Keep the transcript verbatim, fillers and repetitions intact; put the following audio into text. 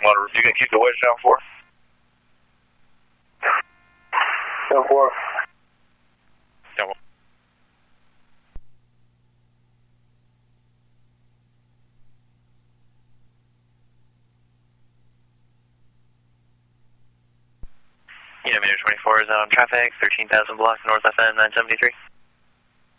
Monitor, you gonna keep the wedge down for? Down four. Down one. Unit Meter twenty-four is on traffic, thirteen thousand block, North F M nine seventy-three.